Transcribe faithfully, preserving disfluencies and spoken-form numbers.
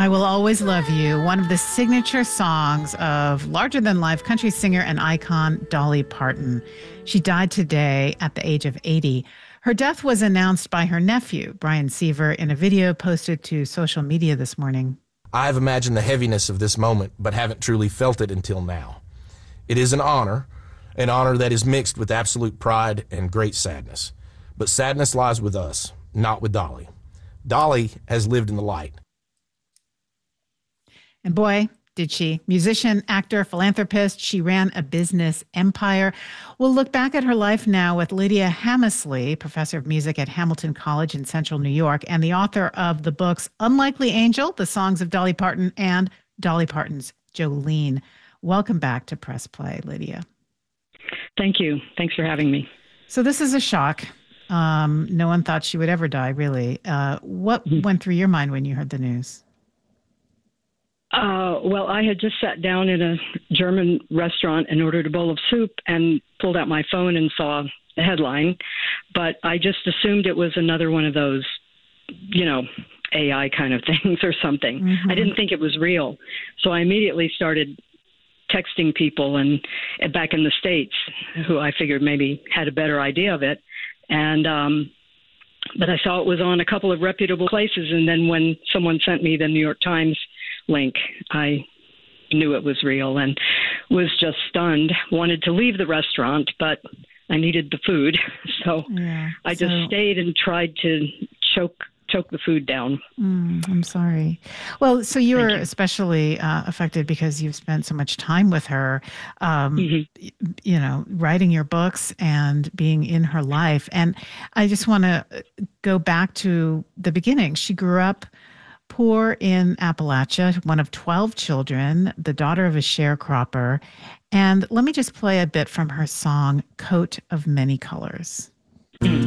I Will Always Love You, one of the signature songs of larger-than-life country singer and icon Dolly Parton. She died today at the age of eighty. Her death was announced by her nephew, Brian Seaver, in a video posted to social media this morning. I've imagined the heaviness of this moment, but haven't truly felt it until now. It is an honor, an honor that is mixed with absolute pride and great sadness. But sadness lies with us, not with Dolly. Dolly has lived in the light. And boy, did she. Musician, actor, philanthropist, she ran a business empire. We'll look back at her life now with Lydia Hammersley, professor of music at Hamilton College in Central New York, and the author of the books Unlikely Angel, The Songs of Dolly Parton, and Dolly Parton's Jolene. Welcome back to Press Play, Lydia. Thank you. Thanks for having me. So this is a shock. Um, no one thought she would ever die, really. Uh, what mm-hmm. went through your mind when you heard the news? Uh, well, I had just sat down in a German restaurant and ordered a bowl of soup and pulled out my phone and saw the headline. But I just assumed it was another one of those, you know, A I kind of things or something. Mm-hmm. I didn't think it was real. So I immediately started texting people and, and back in the States who I figured maybe had a better idea of it. And um, but I saw it was on a couple of reputable places. And then when someone sent me the New York Times link, I knew it was real and was just stunned, wanted to leave the restaurant, but I needed the food. So yeah, I just so... stayed and tried to choke choke the food down. Mm, I'm sorry. Well, so you Thank were you. especially uh, affected because you've spent so much time with her, um, mm-hmm. you know, writing your books and being in her life. And I just want to go back to the beginning. She grew up poor in Appalachia, one of twelve children, the daughter of a sharecropper. And let me just play a bit from her song, Coat of Many Colors.